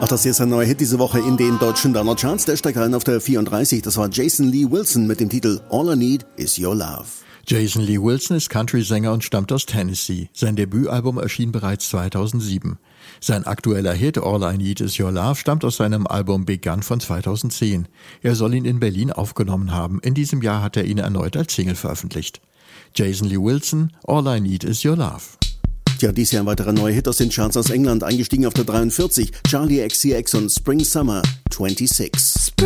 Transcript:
Auch das ist ein neuer Hit diese Woche in den deutschen Downer-Charts. Der steigt ein auf der 34. Das war Jason Lee Wilson mit dem Titel All I Need Is Your Love. Jason Lee Wilson ist Country-Sänger und stammt aus Tennessee. Sein Debütalbum erschien bereits 2007. Sein aktueller Hit All I Need Is Your Love stammt aus seinem Album Begun von 2010. Er soll ihn in Berlin aufgenommen haben. In diesem Jahr hat er ihn erneut als Single veröffentlicht. Jason Lee Wilson, All I Need Is Your Love. Ja, dies Jahr ein weiterer neuer Hit aus den Charts aus England, eingestiegen auf der 43. Charlie XCX und Spring Summer 26.